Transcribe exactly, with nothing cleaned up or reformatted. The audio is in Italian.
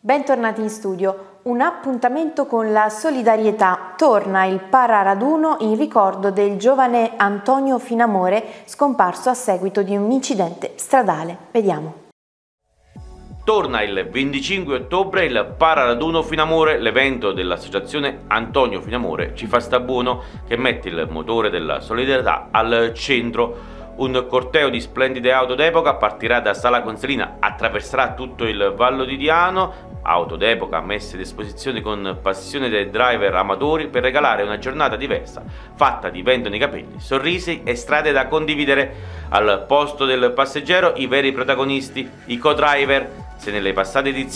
Bentornati in studio. Un appuntamento con la solidarietà. Torna il pararaduno in ricordo del giovane Antonio Finamore, scomparso a seguito di un incidente stradale. Vediamo. Torna il venticinque ottobre il Pararaduno Finamore, l'evento dell'associazione Antonio Finamore Ci fa sta buono, che mette il motore della solidarietà al centro. Un corteo di splendide auto d'epoca partirà da Sala Consilina, attraverserà tutto il Vallo di Diano, auto d'epoca messe a disposizione con passione dai driver amatori per regalare una giornata diversa, fatta di vento nei capelli, sorrisi e strade da condividere. Al posto del passeggero i veri protagonisti, i co-driver. Se nelle passate edizioni